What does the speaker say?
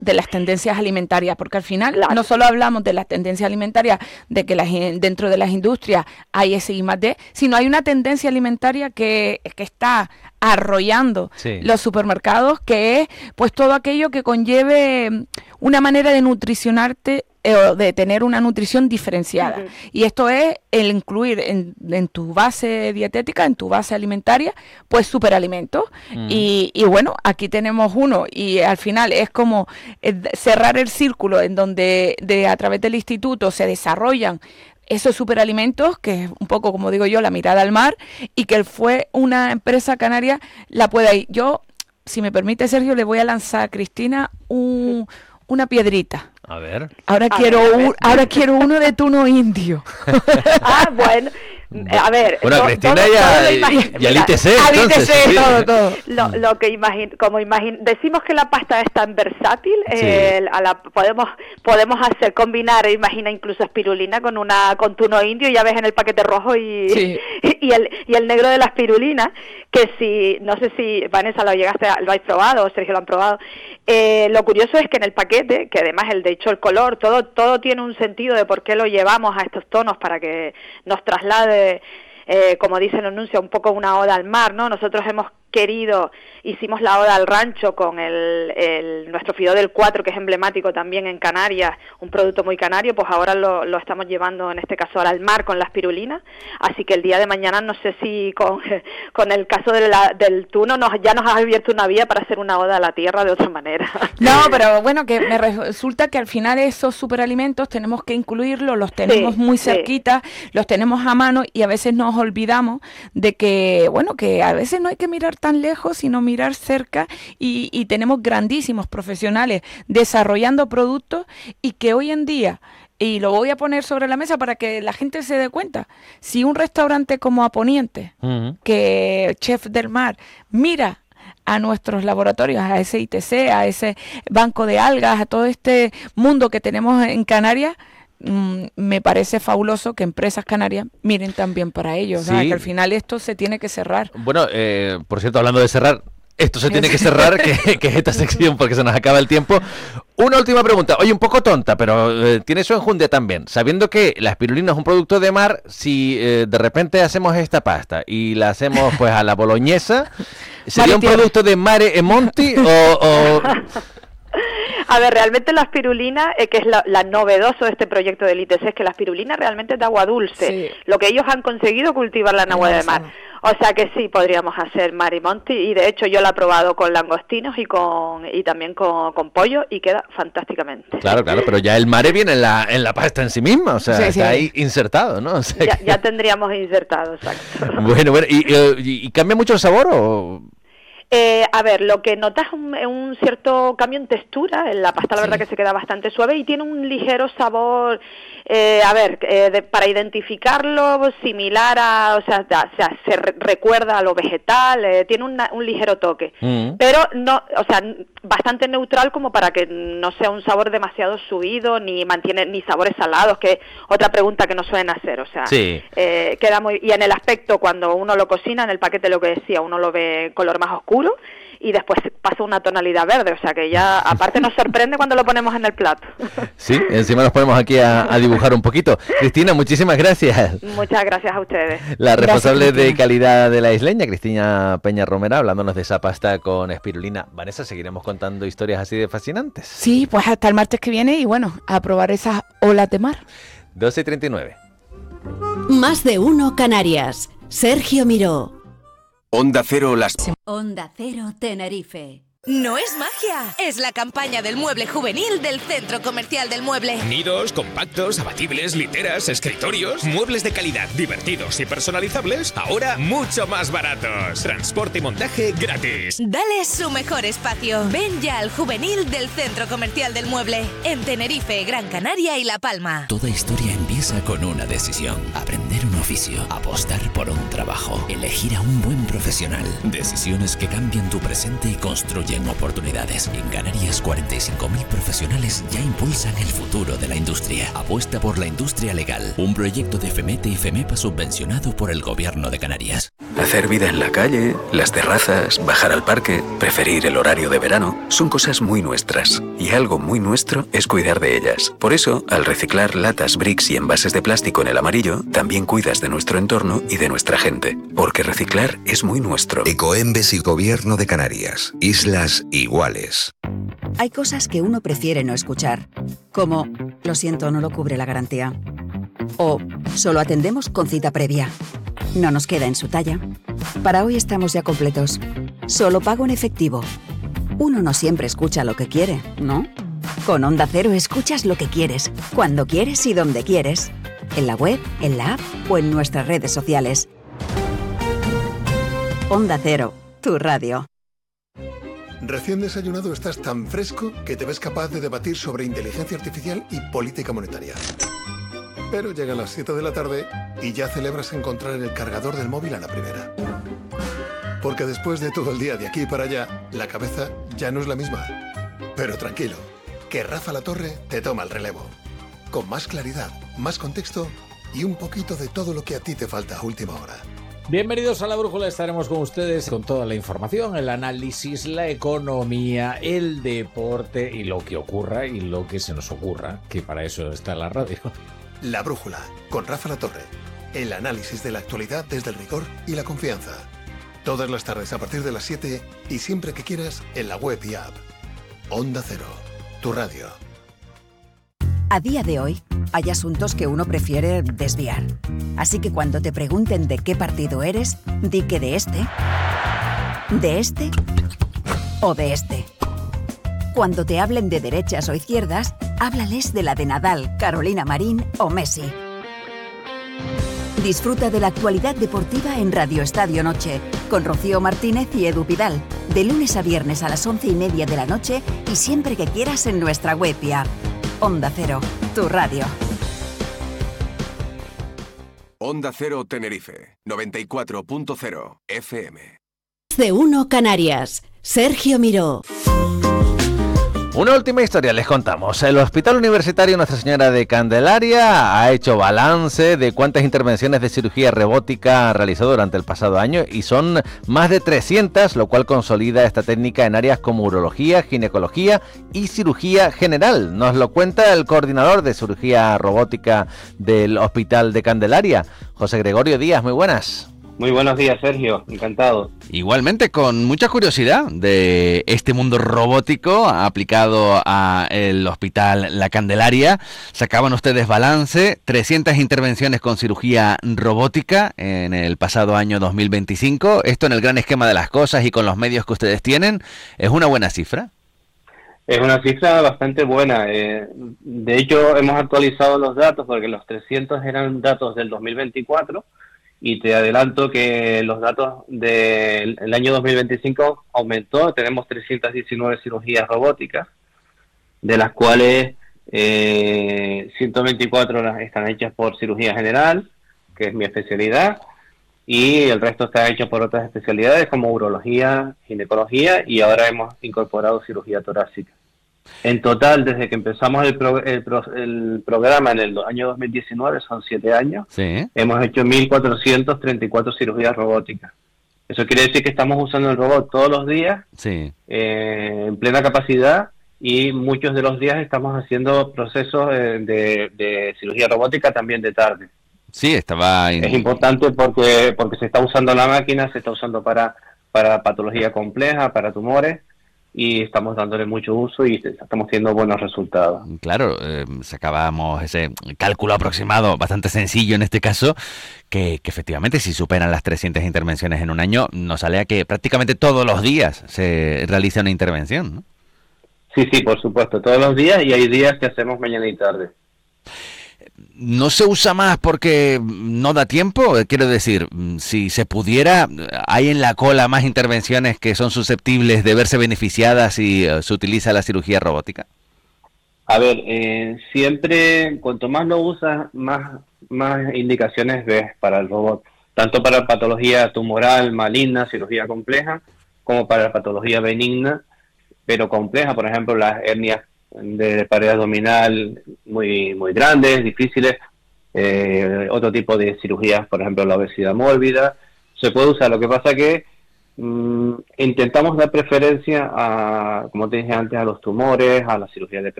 de las tendencias alimentarias, porque al final no solo hablamos de las tendencias alimentarias, de que dentro de las industrias hay ese I+D, sino hay una tendencia alimentaria que está arrollando los supermercados, que es pues todo aquello que conlleve una manera de nutricionarte, de tener una nutrición diferenciada. Uh-huh. Y esto es el incluir en tu base dietética, en tu base alimentaria, pues superalimentos. Uh-huh. Y bueno, aquí tenemos uno, y al final es como cerrar el círculo en donde a través del instituto se desarrollan esos superalimentos, que es un poco, como digo yo, la mirada al mar, y que fue una empresa canaria, la puede ir. Yo, si me permite, Sergio, le voy a lanzar a Cristina una piedrita. A ver. Ahora quiero uno de tuno indio. Bueno. A ver, bueno, Cristina y al ITC, todo. Lo que decimos que la pasta es tan versátil, podemos combinar, imagina incluso espirulina con tuno indio, ya ves en el paquete rojo y el negro de la espirulina, que no sé si Vanessa lo habéis probado o Sergio lo han probado. Lo curioso es que en el paquete, que además de hecho el color, todo tiene un sentido de por qué lo llevamos a estos tonos, para que nos traslade, como dice el anuncio, un poco una oda al mar, ¿no? Nosotros hicimos la oda al rancho con nuestro fideo del 4, que es emblemático también en Canarias, un producto muy canario, pues ahora lo estamos llevando, en este caso, ahora al mar con la espirulina, así que el día de mañana no sé si con el caso del tuno ya nos ha abierto una vía para hacer una oda a la tierra de otra manera. No, pero bueno, que me resulta que al final esos superalimentos tenemos que incluirlos, los tenemos muy cerquita, los tenemos a mano, y a veces nos olvidamos de que, bueno, que a veces no hay que mirar tan lejos, sino mirar cerca, y tenemos grandísimos profesionales desarrollando productos, y que hoy en día, y lo voy a poner sobre la mesa para que la gente se dé cuenta, si un restaurante como Aponiente, que Chef del Mar, mira a nuestros laboratorios, a ese ITC, a ese banco de algas, a todo este mundo que tenemos en Canarias, me parece fabuloso que empresas canarias miren también para ellos, ¿no? Que al final esto se tiene que cerrar. Bueno, por cierto, hablando de cerrar, esto se tiene que cerrar, que es esta sección, porque se nos acaba el tiempo. Una última pregunta, oye, un poco tonta, pero tiene su enjundia también. Sabiendo que la espirulina es un producto de mar, si de repente hacemos esta pasta y la hacemos pues a la boloñesa, ¿sería un producto de Mare e Monti o...? A ver, realmente la espirulina, que es la novedoso de este proyecto del ITC, es que la espirulina realmente es de agua dulce. Sí. Lo que ellos han conseguido cultivarla en agua de mar. O sea que sí, podríamos hacer marimonti, y de hecho yo la he probado con langostinos y también con pollo, y queda fantásticamente. Claro, pero ya el mare viene en la pasta en sí misma, o sea, está ahí insertado, ¿no? O sea ya tendríamos insertado, exacto. Bueno, ¿y cambia mucho el sabor o...? A ver, lo que notas es un cierto cambio en textura. En la pasta, la verdad, que se queda bastante suave y tiene un ligero sabor, para identificarlo, similar se recuerda a lo vegetal, tiene un ligero toque, pero no, bastante neutral, como para que no sea un sabor demasiado subido, ni mantiene ni sabores salados, que es otra pregunta que nos suelen hacer, queda muy... Y en el aspecto, cuando uno lo cocina, en el paquete, lo que decía, uno lo ve color más oscuro, y después pasa una tonalidad verde, o sea que ya aparte nos sorprende cuando lo ponemos en el plato. Sí, encima nos ponemos aquí a dibujar un poquito. Cristina, muchísimas gracias. Muchas gracias a ustedes. La responsable de calidad de La Isleña, Cristina Peña Romera, hablándonos de esa pasta con espirulina. Vanessa, seguiremos contando historias así de fascinantes. Sí, pues hasta el martes que viene, y bueno, a probar esas olas de mar. 12:39. Más de uno Canarias. Sergio Miró. Onda Cero Onda Cero Tenerife. No es magia, es la campaña del mueble juvenil del Centro Comercial del Mueble. Nidos, compactos, abatibles, literas, escritorios, muebles de calidad, divertidos y personalizables, ahora mucho más baratos. Transporte y montaje gratis. Dale su mejor espacio. Ven ya al juvenil del Centro Comercial del Mueble, en Tenerife, Gran Canaria y La Palma. Toda historia empieza con una decisión. Aprende aprender un oficio, apostar por un trabajo, elegir a un buen profesional. Decisiones que cambian tu presente y construyen oportunidades. En Canarias, 45.000 profesionales ya impulsan el futuro de la industria. Apuesta por la industria legal. Un proyecto de FEMETE y FEMEPA subvencionado por el Gobierno de Canarias. Hacer vida en la calle, las terrazas, bajar al parque, preferir el horario de verano, son cosas muy nuestras. Y algo muy nuestro es cuidar de ellas. Por eso, al reciclar latas, bricks y envases de plástico en el amarillo, también cuidas de nuestro entorno y de nuestra gente. Porque reciclar es muy nuestro. Ecoembes y Gobierno de Canarias. Islas iguales. Hay cosas que uno prefiere no escuchar, como lo siento, no lo cubre la garantía. O solo atendemos con cita previa. No nos queda en su talla. Para hoy estamos ya completos. Solo pago en efectivo. Uno no siempre escucha lo que quiere, ¿no? Con Onda Cero escuchas lo que quieres, cuando quieres y donde quieres. En la web, en la app o en nuestras redes sociales. Onda Cero, tu radio. Recién desayunado estás tan fresco que te ves capaz de debatir sobre inteligencia artificial y política monetaria. Pero llegan las 7 de la tarde y ya celebras encontrar el cargador del móvil a la primera. Porque después de todo el día de aquí para allá, la cabeza ya no es la misma. Pero tranquilo, que Rafa La Torre te toma el relevo. Con más claridad, más contexto y un poquito de todo lo que a ti te falta a última hora. Bienvenidos a La Brújula, estaremos con ustedes con toda la información, el análisis, la economía, el deporte y lo que ocurra y lo que se nos ocurra, que para eso está la radio. La Brújula, con Rafa La Torre. El análisis de la actualidad desde el rigor y la confianza. Todas las tardes a partir de las 7 y siempre que quieras en la web y app. Onda Cero, tu radio. A día de hoy, hay asuntos que uno prefiere desviar. Así que cuando te pregunten de qué partido eres, di que de este o de este. Cuando te hablen de derechas o izquierdas, háblales de la de Nadal, Carolina Marín o Messi. Disfruta de la actualidad deportiva en Radio Estadio Noche, con Rocío Martínez y Edu Pidal, de lunes a viernes a las 11:30 de la noche y siempre que quieras en nuestra web y app. Onda Cero, tu radio. Onda Cero Tenerife, 94.0 FM. De Uno Canarias, Sergio Miró. Una última historia les contamos. El Hospital Universitario Nuestra Señora de Candelaria ha hecho balance de cuántas intervenciones de cirugía robótica ha realizado durante el pasado año y son más de 300, lo cual consolida esta técnica en áreas como urología, ginecología y cirugía general. Nos lo cuenta el coordinador de cirugía robótica del Hospital de Candelaria, José Gregorio Díaz. Muy buenas. Muy buenos días, Sergio. Encantado. Igualmente, con mucha curiosidad de este mundo robótico aplicado a el Hospital La Candelaria. Sacaban ustedes balance, 300 intervenciones con cirugía robótica en el pasado año 2025. Esto en el gran esquema de las cosas y con los medios que ustedes tienen, ¿es una buena cifra? Es una cifra bastante buena. De hecho, hemos actualizado los datos porque los 300 eran datos del 2024. Y te adelanto que los datos del año 2025 aumentó, tenemos 319 cirugías robóticas, de las cuales 124 están hechas por cirugía general, que es mi especialidad, y el resto está hecho por otras especialidades como urología, ginecología, y ahora hemos incorporado cirugía torácica. En total, desde que empezamos el programa en el año 2019, son 7 años, sí. Hemos hecho 1.434 cirugías robóticas. Eso quiere decir que estamos usando el robot todos los días, sí. En plena capacidad, y muchos de los días estamos haciendo procesos de cirugía robótica también de tarde. Sí, estaba... Es importante porque se está usando la máquina, se está usando para patología compleja, para tumores, y estamos dándole mucho uso y estamos teniendo buenos resultados. Claro, sacábamos ese cálculo aproximado, bastante sencillo en este caso, que efectivamente si superan las 300 intervenciones en un año, nos sale a que prácticamente todos los días se realiza una intervención, ¿no? Sí, por supuesto, todos los días, y hay días que hacemos mañana y tarde. ¿No se usa más porque no da tiempo? Quiero decir, si se pudiera, ¿hay en la cola más intervenciones que son susceptibles de verse beneficiadas si se utiliza la cirugía robótica? A ver, siempre, cuanto más lo usas, más más indicaciones ves para el robot, tanto para patología tumoral, maligna, cirugía compleja, como para patología benigna, pero compleja, por ejemplo, las hernias de pared abdominal muy grandes, difíciles, otro tipo de cirugías, por ejemplo, la obesidad mórbida, se puede usar. Lo que pasa que intentamos dar preferencia a, como te dije antes, a los tumores, a la cirugía de